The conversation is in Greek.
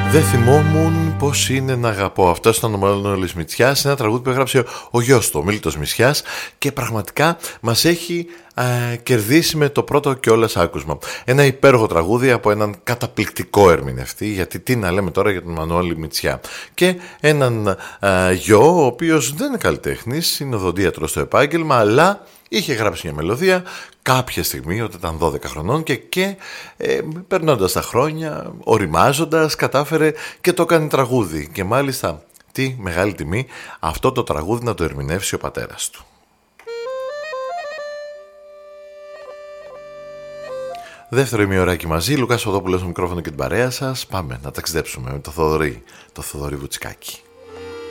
Δεν θυμόμουν πως είναι να αγαπώ. Αυτό ήταν ο Μανώλης Μητσιάς, ένα τραγούδι που έγραψε ο γιος του, ο Μίλτος Μητσιάς, και πραγματικά μας έχει κερδίσει με το πρώτο κιόλας άκουσμα. Ένα υπέροχο τραγούδι από έναν καταπληκτικό ερμηνευτή, γιατί τι να λέμε τώρα για τον Μανώλη Μητσιά. Και έναν γιο, ο οποίος δεν είναι καλλιτέχνης, είναι οδοντίατρος στο επάγγελμα, αλλά είχε γράψει μια μελωδία κάποια στιγμή όταν ήταν 12 χρονών και περνώντας τα χρόνια, οριμάζοντας, κατάφερε και το έκανε τραγούδι. Και μάλιστα, τι μεγάλη τιμή, αυτό το τραγούδι να το ερμηνεύσει ο πατέρας του. Δεύτερο ημιωράκι μαζί, Λουκάς Οδόπουλος στο μικρόφωνο και την παρέα σας. Πάμε να ταξιδέψουμε με το Θοδωρή Βουτσικάκη.